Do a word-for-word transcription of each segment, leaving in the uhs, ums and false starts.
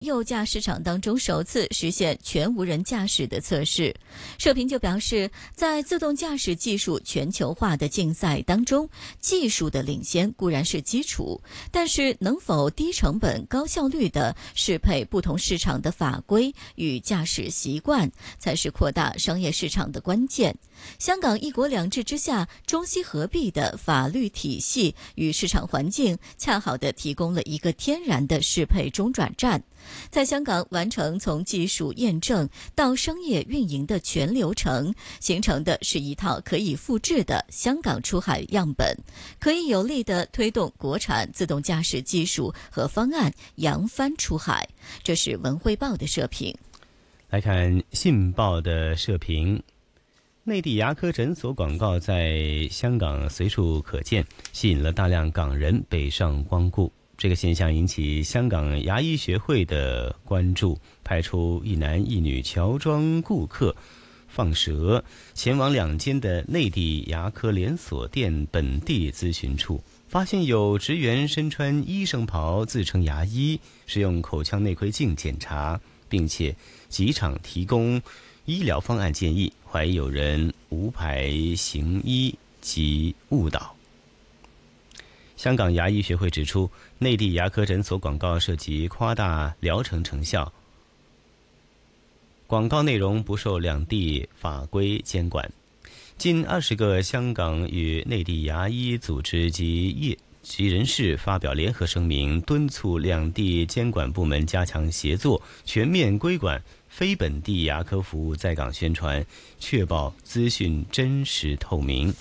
右驾市场当中首次实现全无人驾驶的测试。社评就表示，在自动驾驶技术全球化的竞赛当中，技术的领先固然是基础，但是能否低成本高效率地适配不同市场的法规与驾驶习惯，才是扩大商业市场的关键。香港一国两制之下中西合璧的法律体系与市场环境，恰好地提供了一个天然的适配中转站。在香港完成从技术验证到商业运营的全流程，形成的是一套可以复制的香港出海样本，可以有力地推动国产自动驾驶技术和方案扬帆出海。这是文汇报的社评。 来看信报的社评，内地牙科诊所广告在香港随处可见，吸引了大量港人北上光顾。这个现象引起香港牙医学会的关注，派出一男一女乔装顾客放蛇，前往两间的内地牙科连锁店本地咨询处，发现有职员身穿医生袍自称牙医，使用口腔内窥镜检查，并且即场提供医疗方案建议，怀疑有人无牌行医及误导。香港牙医学会指出，内地牙科诊所广告涉及夸大疗程成效，广告内容不受两地法规监管。近二十个香港与内地牙医组织及业及人士发表联合声明，敦促两地监管部门加强协作，全面规管非本地牙科服务在港宣传，确保资讯真实透明。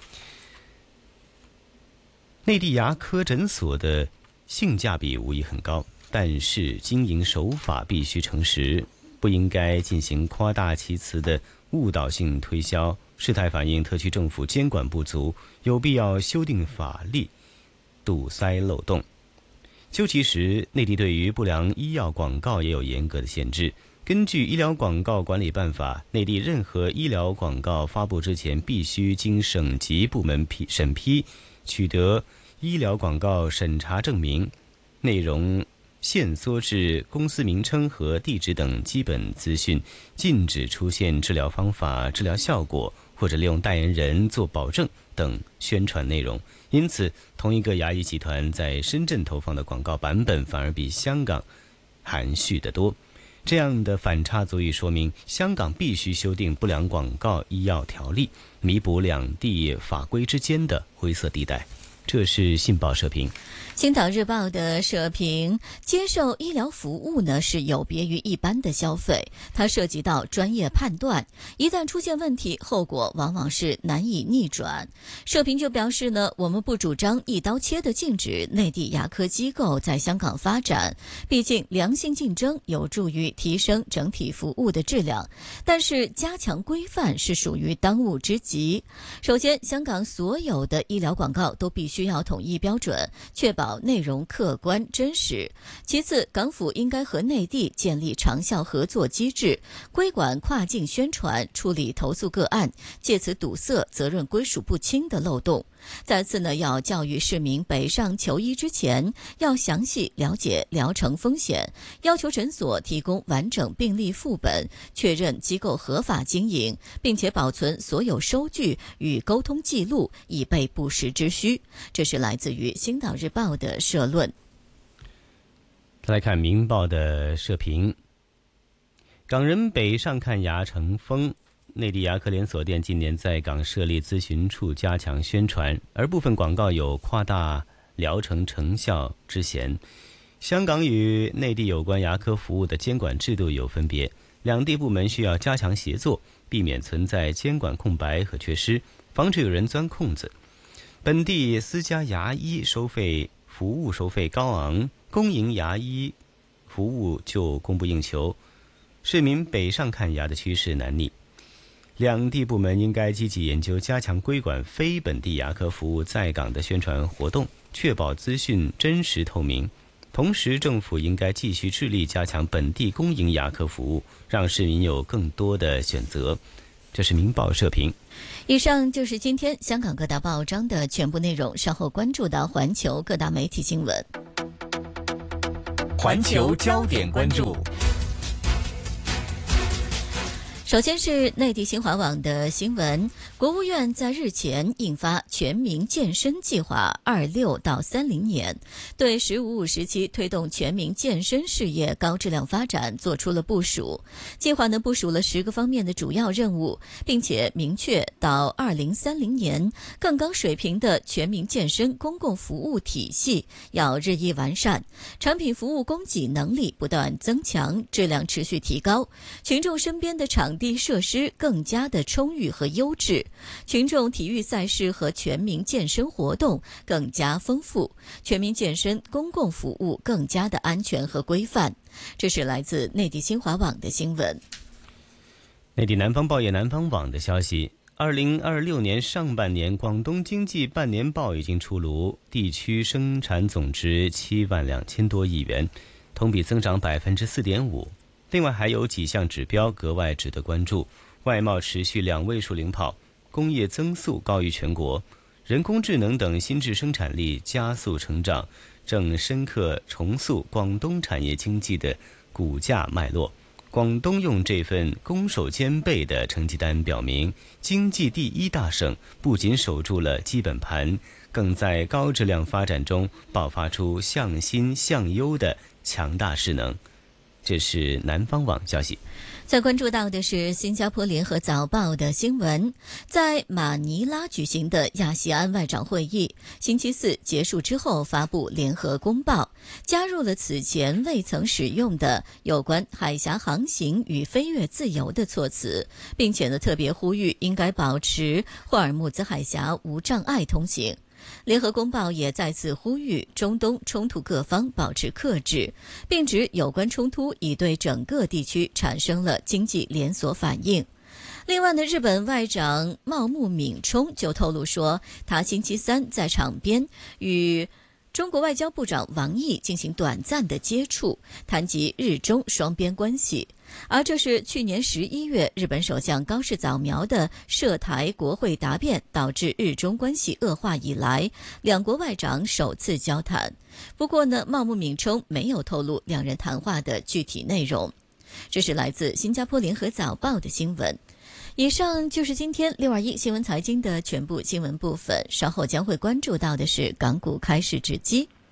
内地牙科诊所的性价比无疑很高，但是经营手法必须诚实，不应该进行夸大其词的误导性推销。事态反映特区政府监管不足，有必要修订法例，堵塞漏洞。究其实，内地对于不良医药广告也有严格的限制。根据《医疗广告管理办法》，内地任何医疗广告发布之前，必须经省级部门批审批，取得医疗广告审查证明，内容限缩至公司名称和地址等基本资讯，禁止出现治疗方法、治疗效果或者利用代言人做保证等宣传内容。因此，同一个牙医集团在深圳投放的广告版本反而比香港含蓄得多。这样的反差足以说明，香港必须修订不良广告医药条例，弥补两地法规之间的灰色地带。这是信报社评。 星岛日报的社评，接受医疗服务呢是有别于一般的消费，它涉及到专业判断，一旦出现问题，后果往往是难以逆转。社评就表示呢，我们不主张一刀切的禁止内地牙科机构在香港发展，毕竟良性竞争有助于提升整体服务的质量，但是加强规范是属于当务之急。首先，香港所有的医疗广告都必须要统一标准，确保内容客观真实。其次，港府应该和内地建立长效合作机制，规管跨境宣传，处理投诉个案，借此堵塞责任归属不清的漏洞。再次呢，要教育市民北上求医之前，要详细了解疗程风险，要求诊所提供完整病历副本，确认机构合法经营，并且保存所有收据与沟通记录，以备不时之需。这是来自于《星岛日报》的社论。 再来看《明报》的社评，港人北上看牙成风。内地牙科连锁店近年在港设立咨询处，加强宣传，而部分广告有夸大疗程成效之嫌。香港与内地有关牙科服务的监管制度有分别，两地部门需要加强协作，避免存在监管空白和缺失，防止有人钻空子。本地私家牙医收费服务收费高昂，公营牙医服务就供不应求，市民北上看牙的趋势难逆。两地部门应该积极研究加强规管非本地牙科服务在港的宣传活动，确保资讯真实透明。同时，政府应该继续致力加强本地公营牙科服务，让市民有更多的选择。这是明报社评。 以上就是今天香港各大报章的全部内容，稍后关注到环球各大媒体新闻。 环球焦点关注。 首先是内地新华网的新闻，国务院在日前印发全民健身计划二六到三零年，对“十五五”时期推动全民健身事业高质量发展做出了部署。计划呢部署了十个方面的主要任务，并且明确到二零三零年，更高水平的全民健身公共服务体系要日益完善，产品服务供给能力不断增强，质量持续提高，群众身边的场地设施更加的充裕和优质，群众体育赛事和全民健身活动更加丰富，全民健身公共服务更加的安全和规范。这是来自内地新华网的新闻。 内地南方报业南方网的消息，二零二六年上半年广东经济半年报已经出炉，地区生产总值七万两千多亿元，同比增长百分之四点五。另外还有几项指标格外值得关注，外贸持续两位数领跑，工业增速高于全国，人工智能等新质生产力加速成长，正深刻重塑广东产业经济的骨架脉络。广东用这份攻守兼备的成绩单表明，经济第一大省不仅守住了基本盘，更在高质量发展中爆发出向新向优的强大势能。这是南方网消息。 再关注到的是新加坡联合早报的新闻，在马尼拉举行的亚细安外长会议星期四结束之后发布联合公报，加入了此前未曾使用的有关海峡航行与飞越自由的措辞，并且呢特别呼吁应该保持霍尔木兹海峡无障碍通行。联合公报也再次呼吁中东冲突各方保持克制，并指有关冲突已对整个地区产生了经济连锁反应。另外呢，日本外长茂木敏充就透露说，他星期三在场边与中国外交部长王毅进行短暂的接触，谈及日中双边关系。而这是去年十一月日本首相高市早苗的涉台国会答辩导致日中关系恶化以来，两国外长首次交谈。不过呢，茂木敏充没有透露两人谈话的具体内容。这是来自新加坡联合早报的新闻。以上就是今天六二一新闻财经的全部新闻部分，稍后将会关注到的是港股开市之机。